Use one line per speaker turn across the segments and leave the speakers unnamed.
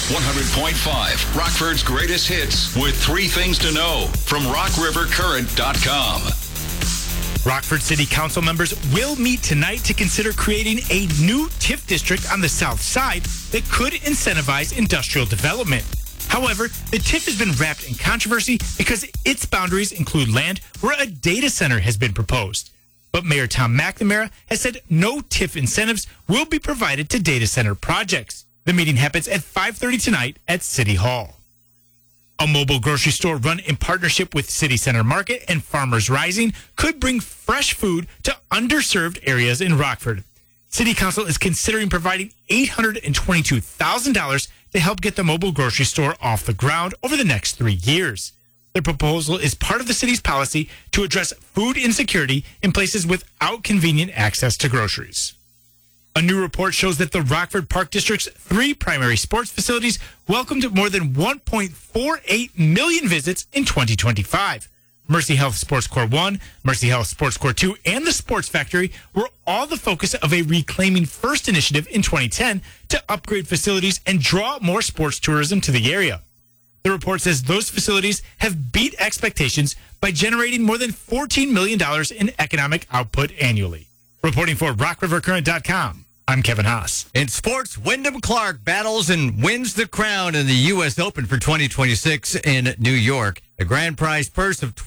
100.5, Rockford's greatest hits with 3 things to know from RockRiverCurrent.com.
Rockford City Council members will meet tonight to consider creating a new TIF district on the south side that could incentivize industrial development. However, the TIF has been wrapped in controversy because its boundaries include land where a data center has been proposed. But Mayor Tom McNamara has said no TIF incentives will be provided to data center projects. The meeting happens at 5:30 tonight at City Hall. A mobile grocery store run in partnership with City Center Market and Farmers Rising could bring fresh food to underserved areas in Rockford. City Council is considering providing $822,000 to help get the mobile grocery store off the ground over the next 3 years. The proposal is part of the city's policy to address food insecurity in places without convenient access to groceries. A new report shows that the Rockford Park District's 3 primary sports facilities welcomed more than 1.48 million visits in 2025. Mercy Health Sports Core 1, Mercy Health Sports Core 2, and the Sports Factory were all the focus of a Reclaiming First initiative in 2010 to upgrade facilities and draw more sports tourism to the area. The report says those facilities have beat expectations by generating more than $14 million in economic output annually. Reporting for RockRiverCurrent.com, I'm Kevin Haas.
In sports, Wyndham Clark battles and wins the crown in the U.S. Open for 2026 in New York. The grand prize purse of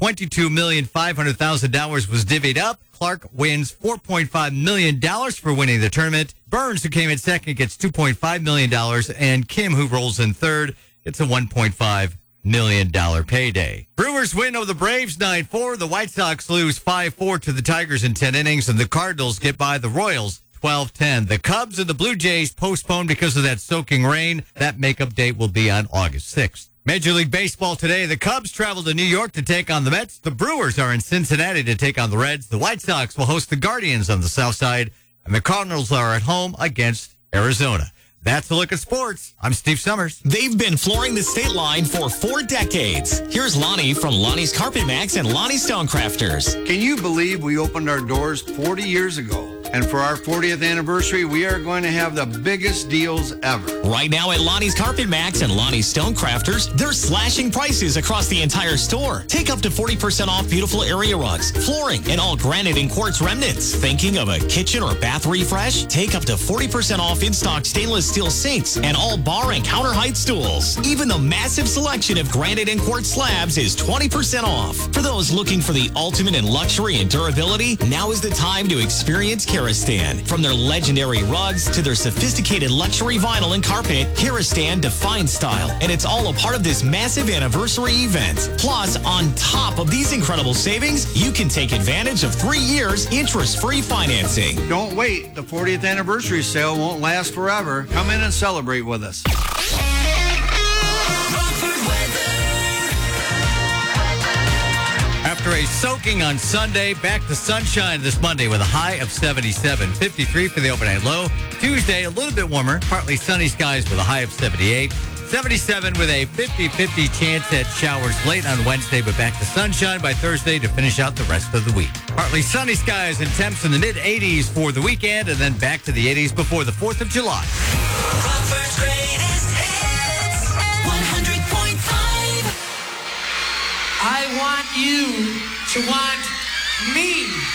$22,500,000 was divvied up. Clark wins $4.5 million for winning the tournament. Burns, who came in second, gets $2.5 million. And Kim, who rolls in third, gets a $1.5 million payday. Brewers win over the Braves 9-4. The White Sox lose 5-4 to the Tigers in 10 innings, and the Cardinals get by the Royals 12-10. The Cubs and the Blue Jays postponed because of that soaking rain. That makeup date will be on August 6th. Major League Baseball today. The Cubs travel to New York to take on the Mets. The Brewers are in Cincinnati to take on the Reds. The White Sox will host the Guardians on the south side, and the Cardinals are at home against Arizona. That's a look at sports. I'm Steve Summers.
They've been flooring the state line for 4 decades. Here's Lonnie from Lonnie's Carpet Max and Lonnie Stonecrafters.
Can you believe we opened our doors 40 years ago? And for our 40th anniversary, we are going to have the biggest deals ever.
Right now at Lonnie's Carpet Max and Lonnie's Stonecrafters, they're slashing prices across the entire store. Take up to 40% off beautiful area rugs, flooring, and all granite and quartz remnants. Thinking of a kitchen or bath refresh? Take up to 40% off in-stock stainless steel sinks and all bar and counter height stools. Even the massive selection of granite and quartz slabs is 20% off. For those looking for the ultimate in luxury and durability, now is the time to experience Karastan. From their legendary rugs to their sophisticated luxury vinyl and carpet, Karastan defines style, and it's all a part of this massive anniversary event. Plus, on top of these incredible savings, you can take advantage of 3 years interest-free financing.
Don't wait. The 40th anniversary sale won't last forever. Come in and celebrate with us.
After a soaking on Sunday, back to sunshine this Monday with a high of 77. 53 for the overnight low. Tuesday, a little bit warmer, partly sunny skies with a high of 78. 77 with a 50-50 chance at showers late on Wednesday, but back to sunshine by Thursday to finish out the rest of the week. Partly sunny skies and temps in the mid-80s for the weekend, and then back to the 80s before the 4th of July.
Rockford's greatest hits, 100.5.
I want you to want me.